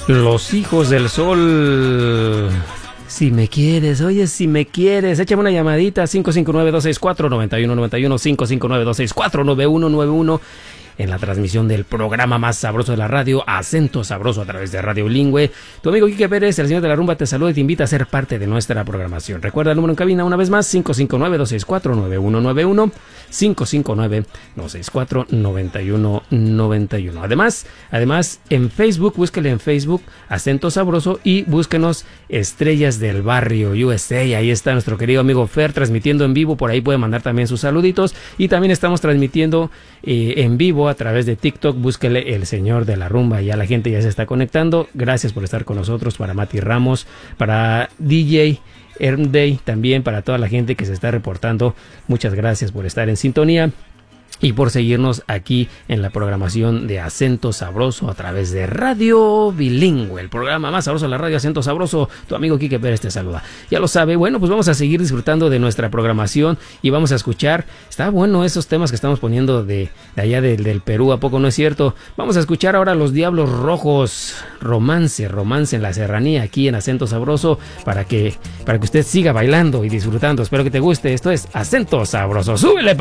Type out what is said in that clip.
Los hijos del sol. Si me quieres, oye, si me quieres, échame una llamadita, 559-264-9191, 559-264-9191, en la transmisión del programa más sabroso de la radio, Acento Sabroso, a través de Radio Bilingüe. Tu amigo Quique Pérez, el señor de la rumba, te saluda y te invita a ser parte de nuestra programación. Recuerda el número en cabina una vez más, 559-264-9191, 559-264-9191. Además, en Facebook, búsquele en Facebook, Acento Sabroso, y búsquenos Estrellas del Barrio USA. Ahí está nuestro querido amigo Fer transmitiendo en vivo, por ahí puede mandar también sus saluditos, y también estamos transmitiendo en vivo a través de TikTok. Búsquele el señor de la rumba, ya la gente ya se está conectando. Gracias por estar con nosotros, para Mati Ramos, para DJ Day, también para toda la gente que se está reportando. Muchas gracias por estar en sintonía y por seguirnos aquí en la programación de Acento Sabroso a través de Radio Bilingüe, el programa más sabroso de la radio, Acento Sabroso. Tu amigo Quique Pérez te saluda. Ya lo sabe. Bueno, pues vamos a seguir disfrutando de nuestra programación y vamos a escuchar. Está bueno esos temas que estamos poniendo de allá del Perú, ¿a poco no es cierto? Vamos a escuchar ahora Los Diablos Rojos, romance en la serranía, aquí en Acento Sabroso, para que usted siga bailando y disfrutando. Espero que te guste. Esto es Acento Sabroso. ¡Súbele!